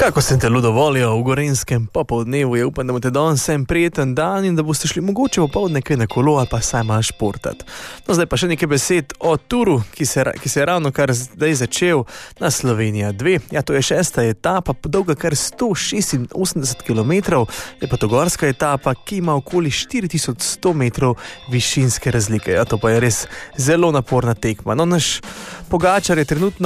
Kako sem te ludovolil v Gorenjskem popoldnevu, upam, da boste danes en prijeten dan in da boste šli mogoče popoldne kaj na kolo ali pa saj malo športati. No, zdaj pa še nekaj besed o turu, ki se je ravno kar zdaj začel na Slovenija 2. Ja, to je 6. etapa, dolga kar 186 km, je pa to gorska etapa, ki ima okoli 4100 metrov višinske razlike. Ja, to pa je res zelo naporna tekma. No, naš Pogačar je trenutno